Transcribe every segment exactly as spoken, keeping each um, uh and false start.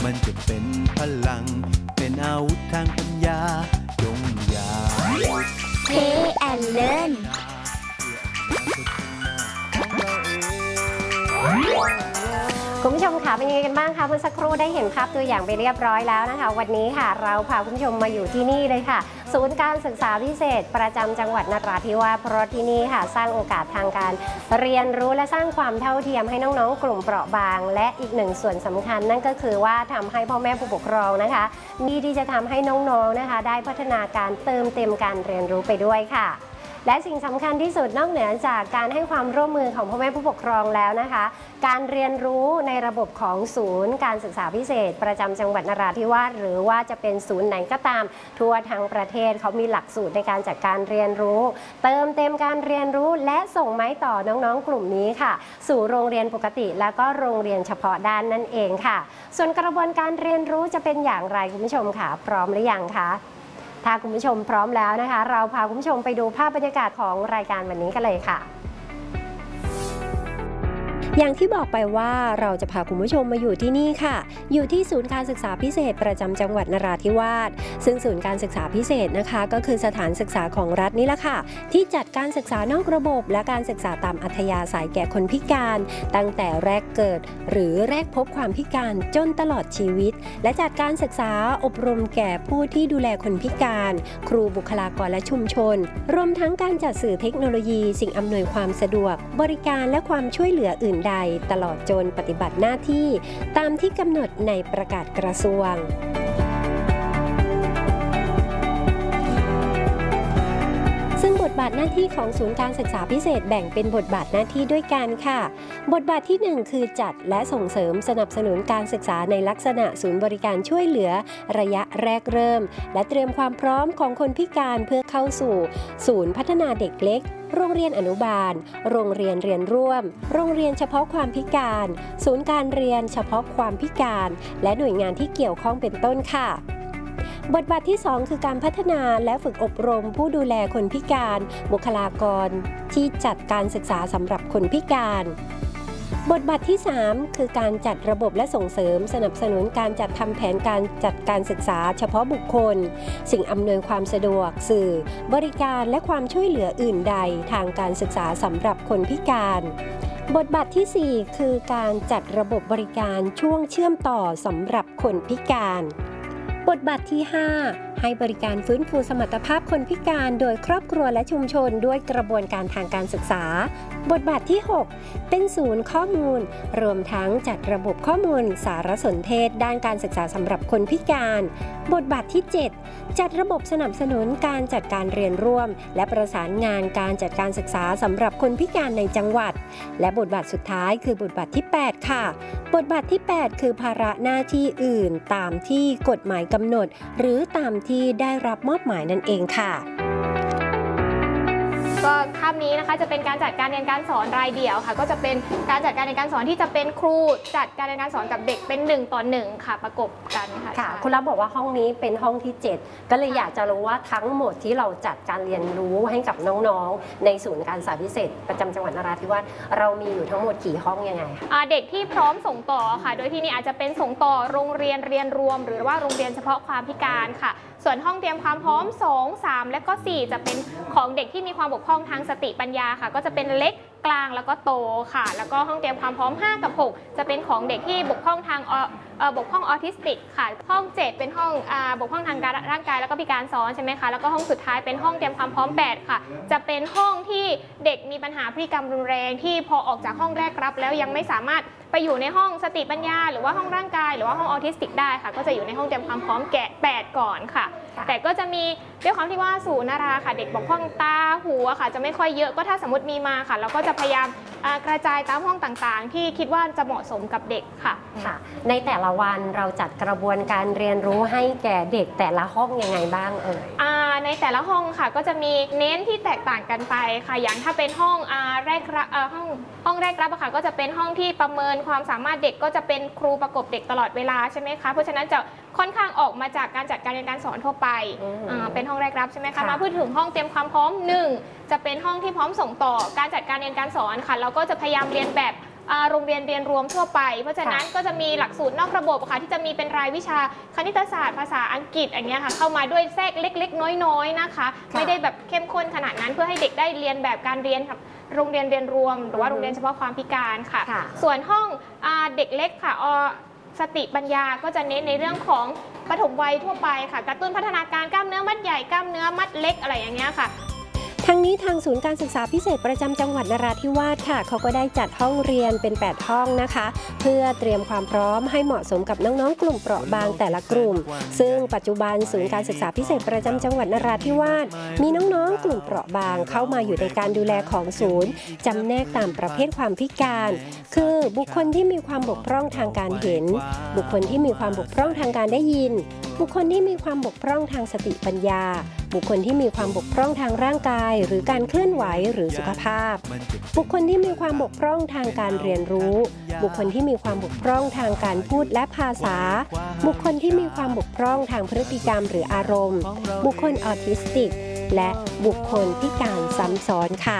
มันจะเป็นพลังเป็นอาวุธทางปัญญาจงอย่า Play and Learnคุณผู้ชมค่ะเป็นยังไงกันบ้างคะเมื่อสักครู่ได้เห็นภาพตัวอย่างไปเรียบร้อยแล้วนะคะวันนี้ค่ะเราพาคุณผู้ชมมาอยู่ที่นี่เลยค่ะศูนย์การศึกษาพิเศษประจำจังหวัดนราธิวาสเพราะที่นี่ค่ะสร้างโอกาสทางการเรียนรู้และสร้างความเท่าเทียมให้น้องๆกลุ่มเปราะบางและอีกหนึ่งส่วนสำคัญนั่นก็คือว่าทำให้พ่อแม่ผู้ปกครองนะคะมีที่จะทำให้น้องๆนะคะได้พัฒนาการเติมเต็มการเรียนรู้ไปด้วยค่ะและสิ่งสำคัญที่สุดนอกเหนือจากการให้ความร่วมมือของพ่อแม่ผู้ปกครองแล้วนะคะการเรียนรู้ในระบบของศูนย์การศึกษาพิเศษประจำจังหวัดนราธิวาสหรือว่าจะเป็นศูนย์ไหนก็ตามทั่วทั้งประเทศเขามีหลักสูตรในการจัดการเรียนรู้เติมเต็มการเรียนรู้และส่งไม้ต่อน้องๆกลุ่มนี้ค่ะสู่โรงเรียนปกติแล้วก็โรงเรียนเฉพาะด้านนั่นเองค่ะส่วนกระบวนการเรียนรู้จะเป็นอย่างไรคุณผู้ชมค่ะพร้อมหรือยังคะถ้าคุณผู้ชมพร้อมแล้วนะคะเราพาคุณผู้ชมไปดูภาพบรรยากาศของรายการวันนี้กันเลยค่ะอย่างที่บอกไปว่าเราจะพาคุณผู้ชมมาอยู่ที่นี่ค่ะอยู่ที่ศูนย์การศึกษาพิเศษประจำจังหวัดนราธิวาสซึ่งศูนย์การศึกษาพิเศษนะคะก็คือสถานศึกษาของรัฐนี่แหละค่ะที่จัดการศึกษานอกระบบและการศึกษาตามอัธยาศัยแก่คนพิการตั้งแต่แรกเกิดหรือแรกพบความพิการจนตลอดชีวิตและจัดการศึกษาอบรมแก่ผู้ที่ดูแลคนพิการครูบุคลากรและชุมชนรวมทั้งการจัดสื่อเทคโนโลยีสิ่งอำนวยความสะดวกบริการและความช่วยเหลืออื่นใดตลอดจนปฏิบัติหน้าที่ตามที่กำหนดในประกาศกระทรวงซึ่งบทบาทหน้าที่ของศูนย์การศึกษาพิเศษแบ่งเป็นบทบาทหน้าที่ด้วยกันค่ะบทบาทที่หนึ่งคือจัดและส่งเสริมสนับสนุนการศึกษาในลักษณะศูนย์บริการช่วยเหลือระยะแรกเริ่มและเตรียมความพร้อมของคนพิการเพื่อเข้าสู่ศูนย์พัฒนาเด็กเล็กโรงเรียนอนุบาลโรงเรียนเรียนร่วมโรงเรียนเฉพาะความพิการศูนย์การเรียนเฉพาะความพิการและหน่วยงานที่เกี่ยวข้องเป็นต้นค่ะบทบาทที่สองคือการพัฒนาและฝึกอบรมผู้ดูแลคนพิการบุคลากรที่จัดการศึกษาสำหรับคนพิการบทบาทที่สามคือการจัดระบบและส่งเสริมสนับสนุนการจัดทำแผนการจัดการศึกษาเฉพาะบุคคลสิ่งอำนวยความสะดวกสื่อบริการและความช่วยเหลืออื่นใดทางการศึกษาสำหรับคนพิการบทบาทที่สี่คือการจัดระบบบริการช่วงเชื่อมต่อสำหรับคนพิการบทบาทที่ห้าให้บริการฟื้นฟูสมรรถภาพคนพิการโดยครอบครัวและชุมชนด้วยกระบวนการทางการศึกษาบทบาทที่หกเป็นศูนย์ข้อมูลรวมทั้งจัดระบบข้อมูลสารสนเทศด้านการศึกษาสำหรับคนพิการบทบาทที่เจ็ดจัดระบบสนับสนุนการจัดการเรียนร่วมและประสานงานการจัดการศึกษาสำหรับคนพิการในจังหวัดและบทบาทสุดท้ายคือบทบาทที่แปดค่ะบทบาทที่แปดคือภาระหน้าที่อื่นตามที่กฎหมายกำหนดหรือตามที่ได้รับมอบหมายนั่นเองค่ะก็คาบนี้นะคะจะเป็นการจัดการเรียนการสอนรายเดี่ยวค่ะก็จะเป็นการจัดการเรียนการสอนที่จะเป็นครูจัดการเรียนการสอนกับเด็กเป็นหนึ่งต่อหนึ่งค่ะประกบกันค่ะค่ะคุณรับบอกว่าห้องนี้เป็นห้องที่เจ็ดก็เลยอยากจะรู้ว่าทั้งหมดที่เราจัดการเรียนรู้ให้กับน้องๆในศูนย์การศึกษาพิเศษประจำจังหวัดนราธิวาสเรามีอยู่ทั้งหมดกี่ห้องยังไงคะเด็กที่พร้อมส่งต่อค่ะโดยที่นี่อาจจะเป็นส่งต่อโรงเรียนเรียนรวมหรือว่าโรงเรียนเฉพาะความพิการค่ะส่วนห้องเตรียมความพร้อมสอง สามและก็สี่จะเป็นของเด็กที่มีความบกพร่องทางสติปัญญาค่ะก็จะเป็นเล็กกลางแล้วก็โตค่ะแล้วก็ห้องเตรียมความพร้อมห้ากับหกจะเป็นของเด็กที่บกพร่องทางบกพร่องออทิสติกค่ะห้องเจ็ดเป็นห้องบกพร่องทางร่างกายแล้วก็พิการซ้อนใช่ไหมคะแล้วก็ห้องสุดท้ายเป็นห้องเตรียมความพร้อมแปดค่ะจะเป็นห้องที่เด็กมีปัญหาพฤติกรรมรุนแรงที่พอออกจากห้องแรกรับแล้วยังไม่สามารถไปอยู่ในห้องสติปัญญาหรือว่าห้องร่างกายหรือว่าห้องออทิสติกได้ค่ะก็จะอยู่ในห้องเตรียมความพร้อมแกะแปดก่อนค่ะแต่ก็จะมีด้วยความที่ว่าศูนย์นาราค่ะเด็กบกพร่องตาหูค่ะจะไม่ค่อยเยอะก็ถ้าสมมติมีมาค่ะเราก็จะพยายามกระจายตามห้องต่างๆที่คิดว่าจะเหมาะสมกับเด็กค่ะค่ะในแต่ละวันเราจัดกระบวนการเรียนรู้ให้แก่เด็กแต่ละห้องยังไงบ้างเอ่ยในแต่ละห้องค่ะก็จะมีเน้นที่แตกต่างกันไปค่ะอย่างถ้าเป็นห้องแรกรับห้องห้องแรกรับค่ะก็จะเป็นห้องที่ประเมินความสามารถเด็กก็จะเป็นครูประกบเด็กตลอดเวลาใช่ไหมคะเพราะฉะนั้นจะค่อนข้างออกมาจากการจัดการเรียนการสอนทั่วไปเป็นห้องแรกรับใช่ไหมคะมาพูดถึงห้องเตรียมความพร้อมหนึ่งจะเป็นห้องที่พร้อมส่งต่อการจัดการเรียนการสอนค่ะเราก็จะพยายามเรียนแบบโรงเรียนเรียนรวมทั่วไปเพราะฉะนั้นก็จะมีหลักสูตรนอกระบบค่ะที่จะมีเป็นรายวิชาคณิตศาสตร์ภาษาอังกฤษอย่างเงี้ยค่ะเข้ามาด้วยแทรกเล็กๆน้อยๆนะคะไม่ได้แบบเข้มข้นขนาดนั้นเพื่อให้เด็กได้เรียนแบบการเรียนโรงเรียนเรียนรวมหรือว่าโรงเรียนเฉพาะความพิการค่ะส่วนห้องเด็กเล็กค่ะสติปัญญาก็จะเน้นในเรื่องของปฐมวัยทั่วไปค่ะกระตุ้นพัฒนาการกล้ามเนื้อมัดใหญ่กล้ามเนื้อมัดเล็กอะไรอย่างเงี้ยค่ะทั้งนี้ทางศูนย์การศึกษาพิเศษประจำจังหวัดนราธิวาสค่ะเขาก็ได้จัดห้องเรียนเป็นแปดห้องนะคะเพื่อเตรียมความพร้อมให้เหมาะสมกับน้องๆกลุ่มเปราะบางแต่ละกลุ่มซึ่งปัจจุบันศูนย์การศึกษาพิเศษประจำจังหวัดนราธิวาสมีน้องๆกลุ่มเปราะบางเข้ามาอยู่ในการดูแลของศูนย์จำแนกตามประเภทความพิการคือบุคคลที่มีความบกพร่องทางการเห็นบุคคลที่มีความบกพร่องทางการได้ยินบุคคลที่มีความบกพร่องทางสติปัญญาบุคคลที่มีความบกพร่องทางร่างกายหรือการเคลื่อนไหวหรือสุขภาพบุคคลที่มีความบกพร่องทางการเรียนรู้บุคคลที่มีความบกพร่องทางการพูดและภาษาบุคคลที่มีความบกพร่องทางพฤติกรรมหรืออารมณ์บุคคลออทิสติกและบุคคลพิการซ้ำซ้อนค่ะ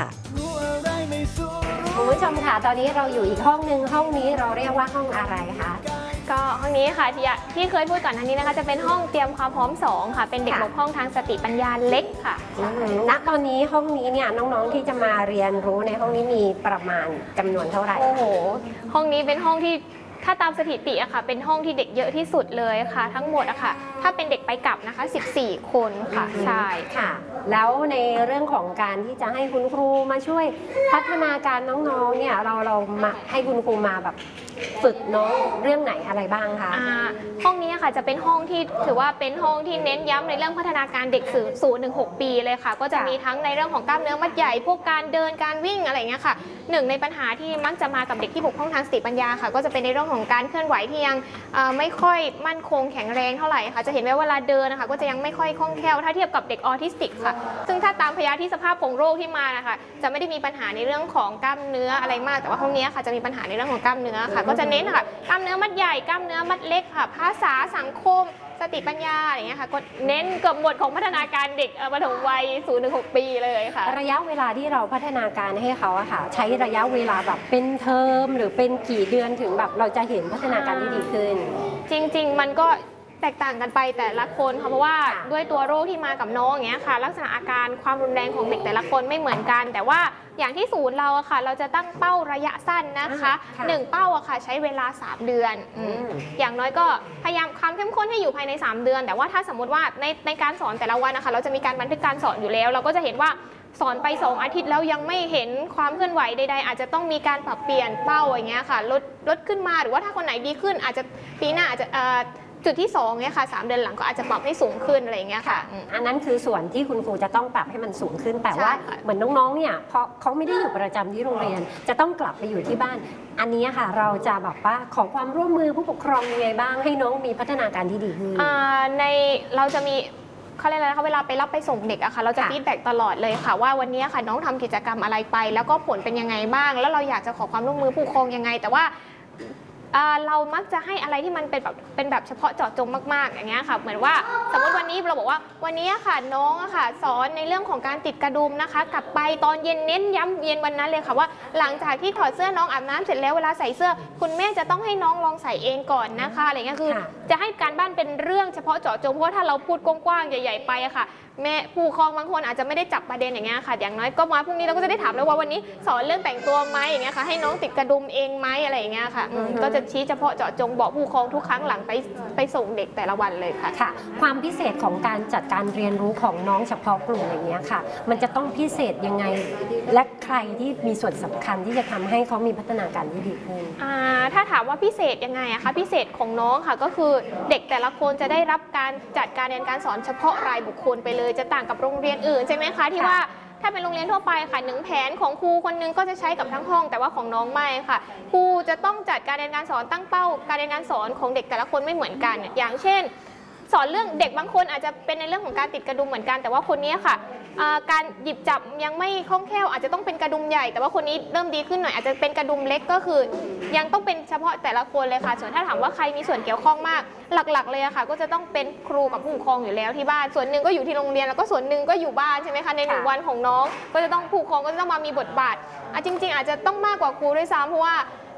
คุณผู้ชมค่ะตอนนี้เราอยู่อีกห้องหนึ่งห้องนี้เราเรียกว่าห้องอะไรคะก็ห้องนี้ค่ะที่ที่เคยพูดก่อนหน้านี้นะคะจะเป็นห้องเตรียมความพร้อมสองค่ะเป็นเด็กบกพร่องทางสติปัญญาเล็กค่ะณตอนนี้ห้องนี้เนี่ยน้องๆที่จะมาเรียนรู้ในห้องนี้มีประมาณจำนวนเท่าไหร่โอ้โหห้องนี้เป็นห้องที่ถ้าตามสถิติอะค่ะเป็นห้องที่เด็กเยอะที่สุดเลยค่ะทั้งหมดอะค่ะถ้าเป็นเด็กไปกลับนะคะสิบสี่คนค่ะใช่ค่ะแล้วในเรื่องของการที่จะให้คุณครูมาช่วยพัฒนาการน้องๆเนี่ยเราเรามาให้คุณครูมาแบบฝึกน้องเรื่องไหนอะไรบ้างคะห้องนี้ค่ะจะเป็นห้องที่ถือว่าเป็นห้องที่เน้นย้ำในเรื่องพัฒนาการเด็กศูนย์ถึงหกปีเลยค่ะก็จะมีทั้งในเรื่องของกล้ามเนื้อมัดใหญ่พวกการเดินการวิ่งอะไรอย่างเงี้ยค่ะหนึ่งในปัญหาที่มักจะมากับเด็กที่บกพร่องทางสติปัญญาค่ะก็จะเป็นในเรื่องของการเคลื่อนไหวที่ยังไม่ค่อยมั่นคงแข็งแรงเท่าไหร่ค่ะจะเห็นว่าเวลาเดินนะคะก็จะยังไม่ค่อยคล่องแคล่วถ้าเทียบกับเด็กออทิสติกค่ะซึ่งถ้าตามพยาธิสภาพของโรคที่มานะคะจะไม่ได้มีปัญหาในเรื่องของกล้ามเนื้ออะไรมากแต่ว่าห้องนี้ค่ะจะมีปัญหาในเรื่องของกล้ามเนื้อค่ะก็จะเน้นค่ะกล้ามเนื้อมัดใหญ่กล้ามเนื้อมัดเล็กค่ะภาษาสังคมสติปัญญาอะไรอย่างเงี้ยค่ะก็เน้นเกือบหมดของพัฒนาการเด็กปฐมวัยศูนย์ถึงหกปีเลยค่ะระยะเวลาที่เราพัฒนาการให้เขาอะค่ะใช้ระยะเวลาแบบเป็นเทอมหรือเป็นกี่เดือนถึงแบบเราจะเห็นพัฒนาการที่ดีขึ้นจริงๆมันก็แตกต่างกันไปแต่ละคนค่ะเพราะว่าด้วยตัวโรคที่มากับน้องอย่างเงี้ยค่ะลักษณะอาการความรุนแรงของเด็กแต่ละคนไม่เหมือนกันแต่ว่าอย่างที่ศูนย์เราอะค่ะเราจะตั้งเป้าระยะสั้นนะคะหนึ่งเป้าอะค่ะใช้เวลาสามเดือนอย่างน้อยก็พยายามความเข้มข้นให้อยู่ภายในสามเดือนแต่ว่าถ้าสมมติว่าในในการสอนแต่ละวันนะคะเราจะมีการบันทึกการสอนอยู่แล้วเราก็จะเห็นว่าสอนไปสองอาทิตย์แล้วยังไม่เห็นความเคลื่อนไหวใดๆอาจจะต้องมีการปรับเปลี่ยนเป้าอย่างเงี้ยค่ะลดลดขึ้นมาหรือว่าถ้าคนไหนดีขึ้นอาจจะปีหน้าอาจจะจุดที่สองเนี่ยค่ะสามเดือนหลังก็อาจจะปรับให้สูงขึ้นอะไรอย่างเงี้ยค่ะอันนั้นคือส่วนที่คุณครูจะต้องปรับให้มันสูงขึ้นแต่ว่าเหมือนน้องๆเนี่ยเพราะเขาไม่ได้อยู่ประจำที่โรงเรียนจะต้องกลับไปอยู่ที่บ้านอันนี้ค่ะเราจะแบบว่าขอความร่วมมือผู้ปกครองยังไงบ้างให้น้องมีพัฒนาการที่ดีขึ้นในเราจะมีเขาเรียกอะไรนะคะเวลาไปรับไปส่งเด็กอะค่ะเราจะฟีดแบ็กตลอดเลยค่ะว่าวันนี้ค่ะน้องทำกิจกรรมอะไรไปแล้วก็ผลเป็นยังไงบ้างแล้วเราอยากจะขอความร่วมมือผู้ปกครองยังไงแต่ว่าเรามักจะให้อะไรที่มันเป็นแบบเป็นแบบเฉพาะเจาะจงมากๆอย่างเงี้ยค่ะเหมือนว่าสมมติวันนี้เราบอกว่าวันนี้ค่ะน้องอะค่ะสอนในเรื่องของการติดกระดุมนะคะกลับไปตอนเย็นเน้นย้ำเย็นวันนั้นเลยค่ะว่าหลังจากที่ถอดเสื้อน้องอาบน้ำเสร็จแล้วเวลาใส่เสื้อคุณแม่จะต้องให้น้องลองใส่เองก่อนนะคะอะไรเงี้ยคือจะให้การบ้านเป็นเรื่องเฉพาะเจาะจงเพราะว่าถ้าเราพูดกว้างๆใหญ่ๆไปอะค่ะแม่ผู้ปกครองบางคนอาจจะไม่ได้จับประเด็นอย่างเงี้ยค่ะอย่างน้อยก็มาพรุ่งนี้เราก็จะได้ถามแล้วว่าวันนี้สอนเรื่องแต่งตัวไหมอย่างเงี้ยค่ะให้น้องติดกระดุมเองไหมอะไรอย่างเงี้ยค่ะก็จะชี้เฉพาะเจาะจงบอกผู้ปกครองทุกครั้งหลังไปไปส่งเด็กแต่ละวันเลยค่ะค่ะความพิเศษของการจัดการเรียนรู้ของน้องเฉพาะกลุ่มอย่างเงี้ยค่ะมันจะต้องพิเศษยังไงและใครที่มีส่วนสำคัญที่จะทำให้เขามีพัฒนาการที่ดีขึ้นถ้าถามว่าพิเศษยังไงอะคะพิเศษของน้องค่ะก็คือเด็กแต่ละคนจะได้รับการจัดการเรียนการสอนเฉพาะรายบุคคลไปเลยจะต่างกับโรงเรียนอื่นใช่ไหมคะที่ว่าถ้าเป็นโรงเรียนทั่วไปค่ะหนึ่งแผนของครูคนนึงก็จะใช้กับทั้งห้องแต่ว่าของน้องไม่ค่ะครูจะต้องจัดการเรียนการสอนตั้งเป้าการเรียนการสอนของเด็กแต่ละคนไม่เหมือนกันอย่างเช่นสอนเรื่องเด็กบางคนอาจจะเป็นในเรื่องของการติดกระดุมเหมือนกันแต่ว่าคนนี้ค่ะการหยิบจับยังไม่คล่องแคล่วอาจจะต้องเป็นกระดุมใหญ่แต่ว่าคนนี้เริ่มดีขึ้นหน่อยอาจจะเป็นกระดุมเล็กก็คือยังต้องเป็นเฉพาะแต่ละคนเลยค่ะส่วนถ้าถามว่าใครมีส่วนเกี่ยวข้องมากหลักๆเลยอะค่ะก็จะต้องเป็นครูกับผู้ปกครองอยู่แล้วที่บ้านส่วนหนึ่งก็อยู่ที่โรงเรียนแล้วก็ส่วนหนึ่งก็อยู่บ้านใช่ไหมคะในหนึ่งวันของน้องก็จะต้องผู้ปกครองก็จะต้องมามีบทบาทอ่ะจริงๆอาจจะต้องมากกว่าครูด้วยซ้ำเพราะว่า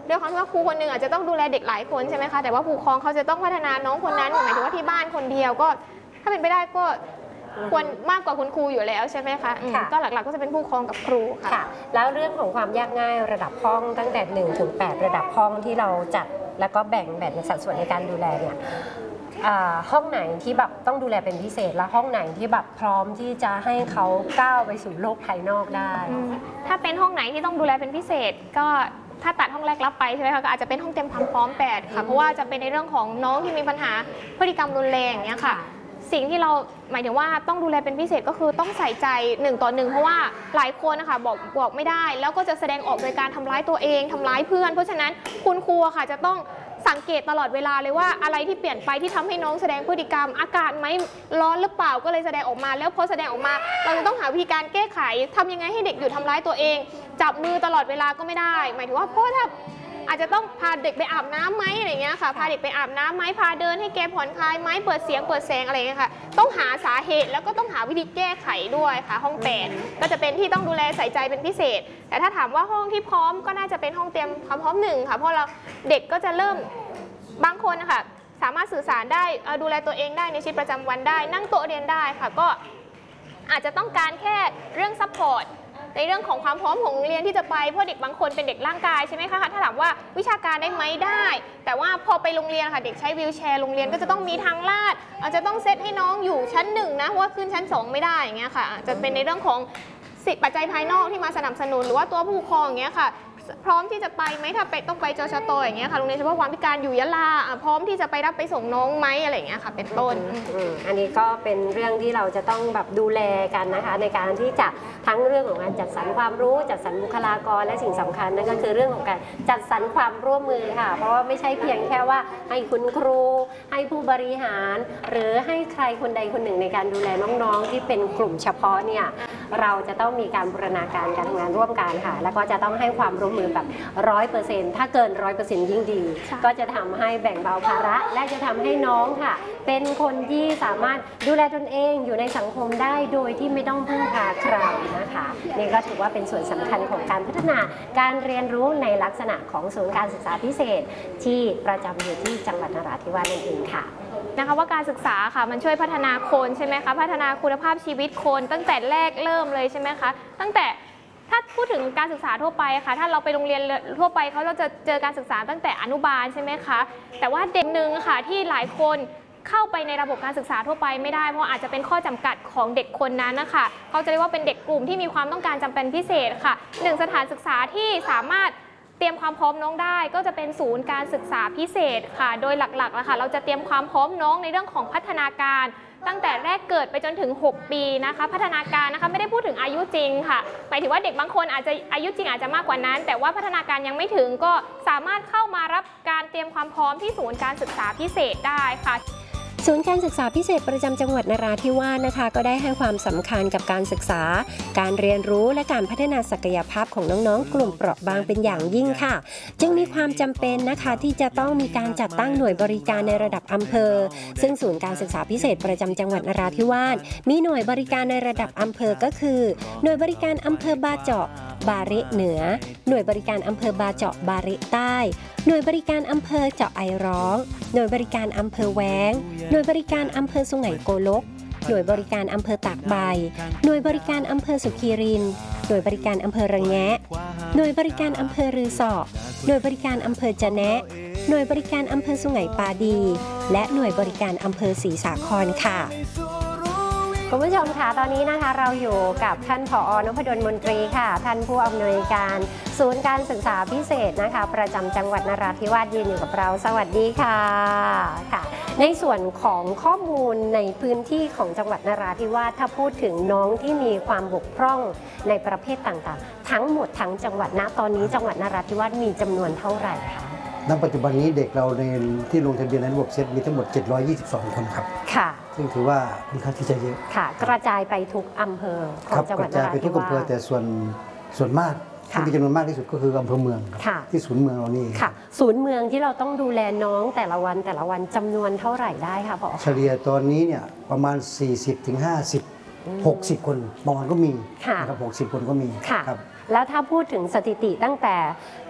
ด้วยความที่ว่าครูคนหนึ่งอาจจะต้องดูแลเด็กหลายคนใช่ไหมคะแต่ว่าผู้ปกครองเขาจะต้องพัฒนาน้องคนนั้นหมายถึงว่าที่บ้านคนเดียวก็ถ้าเป็นไปได้ก็ควรมากกว่าคุณครูอยู่แล้วใช่ไหมคะก็หลักๆก็จะเป็นผู้ปกครองกับครูค่ะแล้วเรื่องของความยากง่ายระดับห้องตั้งแต่หนึ่งถึงแปดระดับห้องที่เราจัดแล้วก็แบ่งแบ่งสัดส่วนในการดูแลเนี่ยห้องไหนที่แบบต้องดูแลเป็นพิเศษและห้องไหนที่แบบพร้อมที่จะให้เขาก้าวไปสู่โลกภายนอกได้ถ้าเป็นห้องไหนที่ต้องดูแลเป็นพิเศษก็ถ้าตัดห้องแรกรับไปใช่ไหมคะก็อาจจะเป็นห้องเตรียมความพร้อมแปดค่ะเพราะว่าจะเป็นในเรื่องของน้องที่มีปัญหาพฤติกรรมรุนแรงอย่างเงี้ยค่ะสิ่งที่เราหมายถึงว่าต้องดูแลเป็นพิเศษก็คือต้องใส่ใจหนึ่งต่อหนึ่งเพราะว่าหลายคนนะคะบอกบอกไม่ได้แล้วก็จะแสดงออกโดยการทำร้ายตัวเองทำร้ายเพื่อนเพราะฉะนั้นคุณครูค่ะจะต้องสังเกตตลอดเวลาเลยว่าอะไรที่เปลี่ยนไปที่ทำให้น้องแสดงพฤติกรรมอากาศไหมร้อนหรือเปล่าก็เลยแสดงออกมาแล้วพอแสดงออกมาเราจะต้องหาวิธีการแก้ไขทำยังไงให้เด็กหยุดทำร้ายตัวเองจับมือตลอดเวลาก็ไม่ได้หมายถึงว่าเพราะถ้าอาจจะต้องพาเด็กไปอาบน้ำไหมอะไรเงี้ยค่ะพาเด็กไปอาบน้ำไหมพาเดินให้แกผ่อนคลายไหมเปิดเสียงเปิดแสงอะไรเงี้ยค่ะต้องหาสาเหตุแล้วก็ต้องหาวิธีแก้ไขด้วยค่ะห้องแปดก็จะเป็นที่ต้องดูแลใส่ใจเป็นพิเศษแต่ถ้าถามว่าห้องที่พร้อมก็น่าจะเป็นห้องเตรียมความพร้อมหนึ่งค่ะเพราะเราเด็กก็จะเริ่มบางคนนะคะสามารถสื่อสารได้ดูแลตัวเองได้ในชีวิตประจำวันได้นั่งโต๊ะเรียนได้ค่ะก็อาจจะต้องการแค่เรื่องซัพพอร์ตในเรื่องของความพร้อมของโรงเรียนที่จะไปเพราะเด็กบางคนเป็นเด็กร่างกายใช่ไหมคะถ้าถามว่าวิชาการได้ไหมได้แต่ว่าพอไปโรงเรียนค่ะเด็กใช้วีลแชร์โรงเรียนก็จะต้องมีทางลาดอาจจะต้องเซตให้น้องอยู่ชั้นหนึ่งนะเพราะว่าขึ้นชั้นสองไม่ได้อย่างเงี้ยค่ะอาจจะเป็นในเรื่องของสิทธิปัจจัยภายนอกที่มาสนับสนุนหรือว่าตัวผู้ปกครองอย่างเงี้ยค่ะพร้อมที่จะไปไหมถ้าไปต้องไปจชตอย่างเงี้ยค่ะโรงเรียนเฉพาะความพิการอยู่ยะลาพร้อมที่จะไปรับไปส่งน้องไหมอะไรอย่างเงี้ยค่ะเป็นต้นอันนี้ก็เป็นเรื่องที่เราจะต้องแบบดูแลกันนะคะในการที่จะทั้งเรื่องของการจัดสรรความรู้จัดสรรบุคลากรและสิ่งสำคัญนั่นก็คือเรื่องของการจัดสรรความร่วมมือค่ะเพราะว่าไม่ใช่เพียงแค่ว่าให้คุณครูให้ผู้บริหารหรือให้ใครคนใดคนหนึ่งในการดูแลน้องๆที่เป็นกลุ่มเฉพาะเนี่ยเราจะต้องมีการบูรณาการการทำงานร่วมกันค่ะแล้วก็จะต้องให้ความร่วมมือแบบร้อยเปอร์เซ็นต์ถ้าเกินร้อยเปอร์เซ็นต์ยิ่งดีก็จะทำให้แบ่งเบาภาระและจะทำให้น้องค่ะเป็นคนที่สามารถดูแลตนเองอยู่ในสังคมได้โดยที่ไม่ต้องพึ่งพาใครนะคะนี่ก็ถือว่าเป็นส่วนสำคัญของการพัฒนาการเรียนรู้ในลักษณะของศูนย์การศึกษาพิเศษที่ประจำอยู่ที่จังหวัดนราธิวาสนั่นเองค่ะนะคะว่าการศึกษาค่ะมันช่วยพัฒนาคนใช่ไหมคะพัฒนาคุณภาพชีวิตคนตั้งแต่แรกเริ่มเลยใช่ไหมคะตั้งแต่ถ้าพูดถึงการศึกษาทั่วไปค่ะถ้าเราไปโรงเรียนทั่วไปเขาเราจะเจอการศึกษาตั้งแต่อนุบาลใช่ไหมคะแต่ว่าเด็กหนึ่งค่ะที่หลายคนเข้าไปในระบบการศึกษาทั่วไปไม่ได้เพราะอาจจะเป็นข้อจำกัดของเด็กคนนั้นนะคะเขาจะเรียกว่าเป็นเด็กกลุ่มที่มีความต้องการจำเป็นพิเศษค่ะหนึ่งสถานศึกษาที่สามารถเตรียมความพร้อมน้องได้ก็จะเป็นศูนย์การศึกษาพิเศษค่ะโดยหลักๆนะคะเราจะเตรียมความพร้อมน้องในเรื่องของพัฒนาการตั้งแต่แรกเกิดไปจนถึงหกปีนะคะพัฒนาการนะคะไม่ได้พูดถึงอายุจริงค่ะหมายถึงว่าเด็กบางคนอาจจะอายุจริงอาจจะมากกว่านั้นแต่ว่าพัฒนาการยังไม่ถึงก็สามารถเข้ามารับการเตรียมความพร้อมที่ศูนย์การศึกษาพิเศษได้ค่ะศูนย์การศึกษาพิเศษประจำจังหวัดนราธิวาสนะคะก็ได้ให้ความสำคัญกับการศึกษาการเรียนรู้และการพัฒนาศักยภาพของน้องๆกลุ่มเปราะบางเป็นอย่างยิ่งค่ะจึงมีความจำเป็นนะคะที่จะต้องมีการจัดตั้งหน่วยบริการในระดับอำเภอซึ่งศูนย์การศึกษาพิเศษประจำจังหวัดนราธิวาสมีหน่วยบริการในระดับอำเภอก็คือหน่วยบริการอำเภอบาเจาะบาริเหนือหน่วยบริการอำเภอบาเจาะบาริใต้หน่วยบริการอำเภอเจาะไอร้องหน่วยบริการอำเภอแว้งหน่วยบริการอำเภอสุไหงโกลกหน่วยบริการอำเภอตากใบหน่วยบริการอำเภอสุขีรินหน่วยบริการอำเภอระแงะหน่วยบริการอำเภอรือสอหน่วยบริการอำเภอจะแนะหน่วยบริการอำเภอสุไหงปาดีและหน่วยบริการอำเภอศรีสาครค่ะคุณผู้ชมค่ะตอนนี้นะคะเราอยู่กับท่านผอ.นพดลมนตรีค่ะท่านผู้อำนวยการศูนย์การศึกษาพิเศษนะคะประจำจังหวัดนราธิวาสยืนอยู่กับเราสวัสดีค่ะค่ะในส่วนของข้อมูลในพื้นที่ของจังหวัดนราธิวาสถ้าพูดถึงน้องที่มีความบกพร่องในประเภทต่างๆทั้งหมดทั้งจังหวัดณตอนนี้จังหวัดนราธิวาสมีจำนวนเท่าไหร่คะณปัจจุบันนี้เด็กเราในที่ลงทะเบียนในระบบเซตมีทั้งหมดเจ็ดร้อยยี่สิบสองคนครับค่ะซึ่งถือว่าค่อนข้างที่จะเยอะค่ะกระจายไปทุกอำเภอของจังหวัดนราธิวาสกระจายไปทุกอำเภอแต่ส่วนส่วนมากที่มีจำนวนมากที่สุดก็คืออำเภอเมืองที่ศูนย์เมืองเรานี่ค่ะศูนย์เมืองที่เราต้องดูแลน้องแต่ละวันแต่ละวันจำนวนเท่าไหร่ได้คะผอ. เฉลี่ยตอนนี้เนี่ยประมาณ สี่สิบถึงห้าสิบ หกสิบ คนบางวันก็มีนะครับหกสิบคนก็มีครับแล้วถ้าพูดถึงสถิติตั้งแต่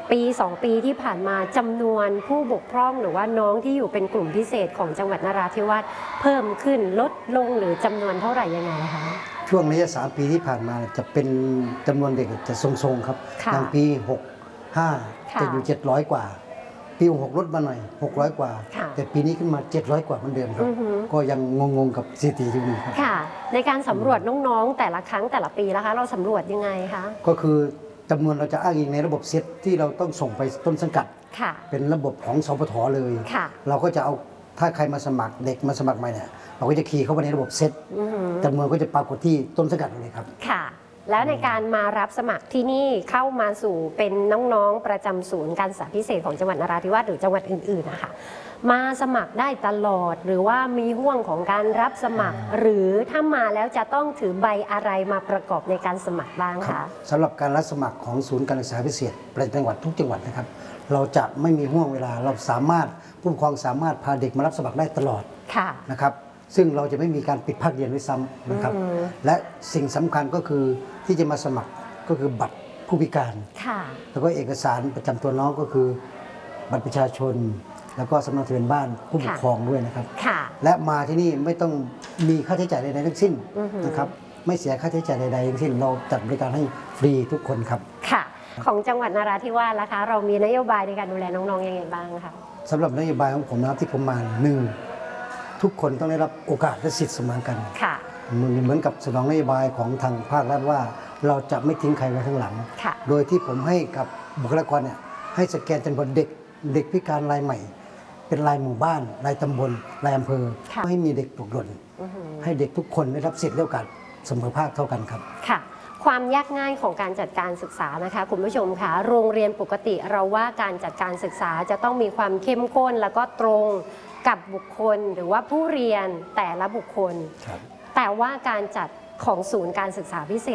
ปีสองปีที่ผ่านมาจำนวนผู้บกพร่องหรือว่าน้องที่อยู่เป็นกลุ่มพิเศษของจังหวัดนราธิวาสเพิ่มขึ้นลดลงหรือจำนวนเท่าไหร่ยังไงคะช่วงระยะสามปีที่ผ่านมาจะเป็นจำนวนเด็กจะทรงๆครับอย่างปีหก ห้าจะอยู่เจ็ดร้อยกว่าปีหกลดมาหน่อยหกร้อยกว่าแต่ปีนี้ขึ้นมาเจ็ดร้อยกว่าเหมือนเดิมครับก็ยังงงๆกับสถิติที่มีครับค่ะในการสำรวจน้องๆแต่ละครั้งแต่ละปีแล้วคะเราสำรวจยังไงคะก็คือจำนวนเราจะอ้างอิงในระบบเซตที่เราต้องส่งไปต้นสังกัดเป็นระบบของสปทเลยเราก็จะเอาถ้าใครมาสมัครเด็กมาสมัครใหม่เนี่ยเราก็จะคีย์เข้าไปในระบบเซตจำนวนก็จะปรากฏที่ต้นสังกัดเลยครับค่ะแล้วในการมารับสมัครที่นี่เข้ามาสู่เป็นน้องๆประจำศูนย์การศึกษาพิเศษของจังหวัดนราธิวาสหรือจังหวัดอื่นๆนะคะมาสมัครได้ตลอดหรือว่ามีห่วงของการรับสมัครหรือถ้ามาแล้วจะต้องถือใบอะไรมาประกอบในการสมัครบ้างคะสำหรับการรับสมัครของศูนย์การศึกษาพิเศษประจำจังหวัดทุกจังหวัดนะครับเราจะไม่มีห่วงเวลาเราสามารถผู้ปกครองสามารถพาเด็กมารับสมัครได้ตลอดนะครับซึ่งเราจะไม่มีการปิดภาคเรียนด้วยซ้ำนะครับและสิ่งสำคัญก็คือที่จะมาสมัครก็คือบัตรผู้พิการแล้วก็เอกสารประจำตัวน้องก็คือบัตรประชาชนแล้วก็สำเนาทะเบียนบ้านผู้ปกครองด้วยนะครับและมาที่นี่ไม่ต้องมีค่าใช้จ่ายใดๆทั้งสิ้นนะครับไม่เสียค่าใช้จ่ายใดๆทั้งสิ้นเราจัดบริการให้ฟรีทุกคนครับค่ะของจังหวัดนราธิวาสนะคะเรามีนโยบายในการดูแลน้องๆยังไงบ้างคะสำหรับนโยบายของผมนะครับที่ผมมาหนึ่งทุกคนต้องได้รับโอกาสและสิทธิ์เสมอกันเหมือนกับสนองนโยบายของทางภาครัฐว่าเราจะไม่ทิ้งใครไว้ข้างหลังโดยที่ผมให้กับบุคลากรเนี่ยให้สแกนจำนวนเด็กเด็กพิการรายใหม่เป็นรายหมู่บ้านรายตำบลรายอำเภอไม่ให้มีเด็กตกหล่นให้เด็กทุกคนได้รับสิทธิ์และโอกาสเสมอภาคเท่ากันครับค่ะความยากง่ายของการจัดการศึกษานะคะคุณผู้ชมค่ะโรงเรียนปกติเราว่าการจัดการศึกษาจะต้องมีความเข้มข้นแล้วก็ตรงกับบุคคลหรือว่าผู้เรียนแต่ละบุคคลแต่ว่าการจัดของศูนย์การศึกษาพิเศษ